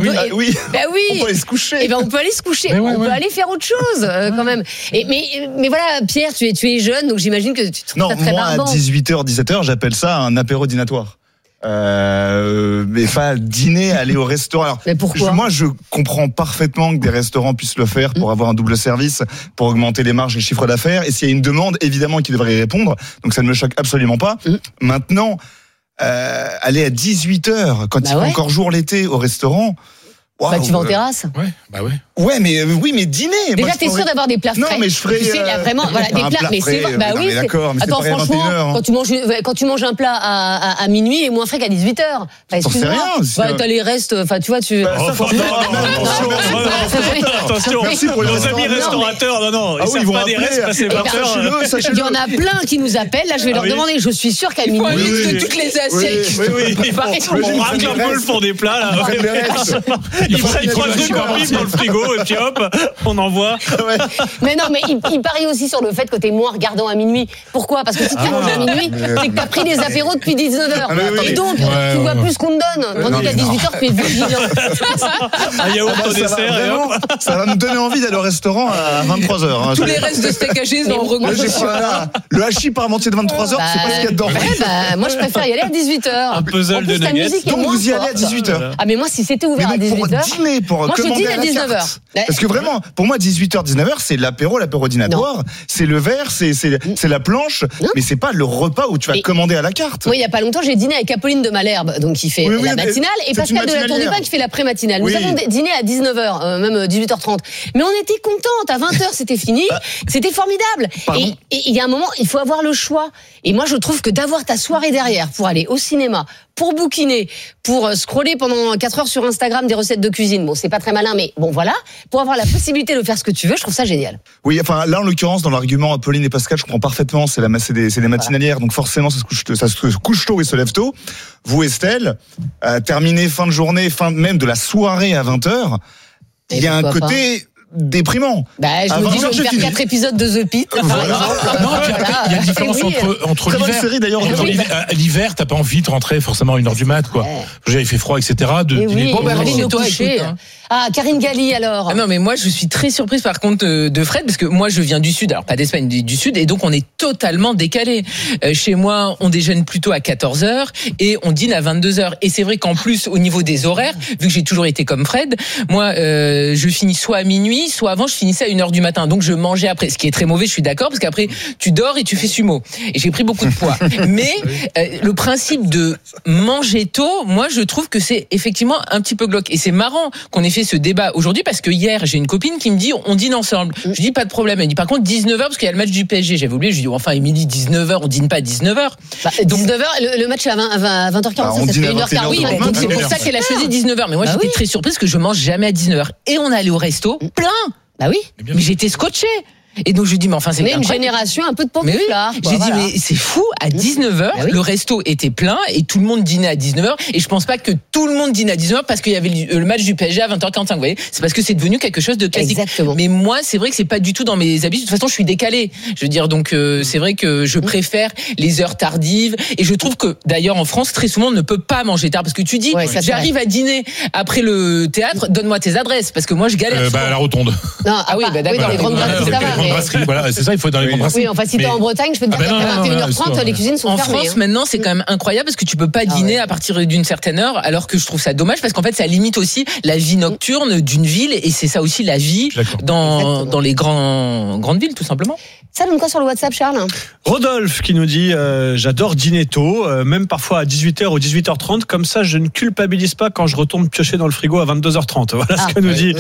oui. Bah oui. On peut aller se coucher. Eh ben on peut aller se coucher. On peut aller faire autre chose quand même. Mais voilà, Pierre, tu es jeune, donc j'imagine que tu trouves ça très barbant. Non, moi à 18h, 17h, j'appelle ça un apéro dînatoire. Mais pas dîner, aller au restaurant. Alors, mais pourquoi ? Moi, je comprends parfaitement que des restaurants puissent le faire pour avoir un double service, pour augmenter les marges et le chiffre d'affaires. Et s'il y a une demande, évidemment, qu'ils devraient y répondre. Donc, ça ne me choque absolument pas. Maintenant, aller à 18h, quand il fait encore jour l'été, au restaurant. Bah, tu vas en terrasse. Ouais, mais dîner. Déjà, t'es sûr d'avoir des plats frais. Non, mais je ferais. Tu sais, il y a vraiment, voilà, des plats. Mais c'est, bah oui. Mais d'accord, mais attends, c'est pas franchement, 21h, quand tu manges un plat à minuit, il est moins frais qu'à 18h. Enfin, excuse-moi. Rien. T'as les restes, enfin, tu vois, tu. Attention, nos amis restaurateurs, non, ils servent pas des restes passés 20h. Il y en a plein qui nous appellent. Là, je vais leur demander. Je suis sûr qu'à minuit, de toutes les assiettes. On racle un peu le fond des plats, là. Ils prennent 3 trucs en pif dans le frigo et puis hop, on envoie. Mais non, mais il parie aussi sur le fait que t'es moins regardant à minuit. Pourquoi ? Parce que si tu manges à minuit, c'est que t'as pris des apéros depuis 19h. Et donc, tu vois plus qu'on te donne. Tandis qu'à 18h, tu es vigilant. Un yaourt au dessert et hop. Ça va me donner envie d'aller au restaurant à 23h. Tous les restes de steak haché, on remonte. Le hachis parmentier de 23h, c'est pas ce qu'il y a dedans. Moi, je préfère y aller à 18h. Un puzzle de nuggets. Donc, vous y allez à 18h. Ah, mais moi, si c'était ouvert à 18h. Pour moi, je commander dîne à 19h. Parce que vraiment, pour moi, 18h, 19h, c'est l'apéro dînatoire, c'est le verre, c'est la planche, mais c'est pas le repas où tu vas commander à la carte. Moi, il y a pas longtemps, j'ai dîné avec Apolline de Malherbe, donc qui fait la matinale, et Pascal de la Tour du Pin qui fait la pré-matinale. Nous avons dîné à 19h, même 18h30. Mais on était contentes. À 20h, c'était fini. C'était formidable. Et il y a un moment, il faut avoir le choix. Et moi, je trouve que d'avoir ta soirée derrière pour aller au cinéma, pour bouquiner, pour scroller pendant 4 heures sur Instagram des recettes de cuisine. Bon, c'est pas très malin, mais bon, voilà. Pour avoir la possibilité de faire ce que tu veux, je trouve ça génial. Oui, enfin, là, en l'occurrence, dans l'argument Apolline et Pascal, je comprends parfaitement. C'est des matinalières, donc forcément, ça se couche tôt et se lève tôt. Vous, Estelle, terminez fin de journée, fin même de la soirée à 20h. Il y a un côté déprimant. Bah, je me dis, je vais faire 4 épisodes de The Pit, par exemple. Non, il y a une différence entre l'hiver. Série, d'ailleurs, l'hiver, t'as pas envie de rentrer forcément à 1h du mat, quoi. Il fait froid, etc. Ah, Karine Galli, alors. Ah non, mais moi, je suis très surprise, par contre, de Fred, parce que moi, je viens du Sud. Alors, pas d'Espagne, du Sud, et donc, on est totalement décalé. Chez moi, on déjeune plutôt à 14h, et on dîne à 22h. Et c'est vrai qu'en plus, au niveau des horaires, vu que j'ai toujours été comme Fred, moi, je finis soit à minuit, soit avant, je finissais à 1h du matin. Donc, je mangeais après. Ce qui est très mauvais, je suis d'accord, parce qu'après, tu dors et tu fais sumo. Et j'ai pris beaucoup de poids. Mais, le principe de manger tôt, moi, je trouve que c'est effectivement un petit peu glauque. Et c'est marrant qu'on ait fait ce débat aujourd'hui, parce que hier, j'ai une copine qui me dit, on dîne ensemble. Je dis, pas de problème. Elle dit, par contre, 19h, parce qu'il y a le match du PSG. J'avais oublié, je dis, enfin, Émilie, 19h, on dîne pas à 19h. Donc, 19h, le match est à 20h45, ça fait 1h40. Oui, donc c'est pour ça qu'elle a choisi 19h. Mais moi, j'étais très surprise que je mange jamais à 19h. Et on allait au resto, plein. Bah oui. Mais j'étais scotché. Et donc je dis, mais enfin, c'est une génération un peu de pantouflards. J'ai dit, mais c'est fou, à 19h, le resto était plein et tout le monde dînait à 19h. Et je pense pas que tout le monde dîne à 19h parce qu'il y avait le match du PSG à 20h45. Vous voyez, c'est parce que c'est devenu quelque chose de classique. Exactement. Mais moi, c'est vrai que c'est pas du tout dans mes habitudes. De toute façon, je suis décalé. Je veux dire, donc c'est vrai que je préfère les heures tardives. Et je trouve que d'ailleurs en France, très souvent, on ne peut pas manger tard parce que tu dis, j'arrive à dîner après le théâtre. Donne-moi tes adresses parce que moi, je galère. À la Rotonde. Non, d'accord. Dans les grandes brasseries, voilà, c'est ça, il faut être dans les grandes brasseries. Oui, enfin, si t'es en Bretagne, je peux te dire qu'à 21h30, les cuisines sont fermées. En France, maintenant, c'est quand même incroyable parce que tu peux pas dîner à partir d'une certaine heure, alors que je trouve ça dommage parce qu'en fait, ça limite aussi la vie nocturne d'une ville et c'est ça aussi la vie dans les grandes villes, tout simplement. Ça donne quoi sur le WhatsApp, Charles ? Rodolphe qui nous dit j'adore dîner tôt, même parfois à 18h ou 18h30, comme ça je ne culpabilise pas quand je retourne piocher dans le frigo à 22h30. Voilà ce que nous dit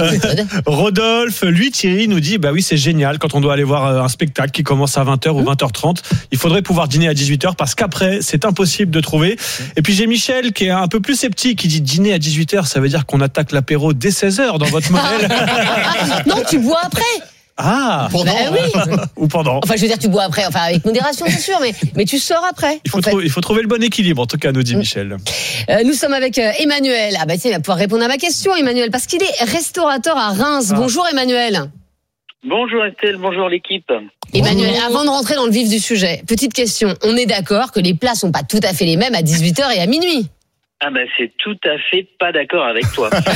Rodolphe. Lui, Thierry nous dit bah oui, c'est génial quand on doit aller voir un spectacle qui commence à 20h ou 20h30. Il faudrait pouvoir dîner à 18h parce qu'après c'est impossible de trouver. Et puis j'ai Michel qui est un peu plus sceptique, qui dit dîner à 18h, ça veut dire qu'on attaque l'apéro dès 16h dans votre modèle. Non, tu bois après. Ah, pendant. Oui. Ou pendant. Enfin, je veux dire, tu bois après, enfin avec modération, c'est sûr, mais tu sors après. Il faut trouver le bon équilibre, en tout cas, nous dit Michel. Nous sommes avec Emmanuel. Ah bah tiens, il va pouvoir répondre à ma question, Emmanuel, parce qu'il est restaurateur à Reims. Bonjour, Emmanuel. Bonjour Estelle, bonjour l'équipe. Emmanuel, avant de rentrer dans le vif du sujet, petite question. On est d'accord que les plats sont pas tout à fait les mêmes à 18h et à minuit. Ah ben c'est tout à fait pas d'accord avec toi.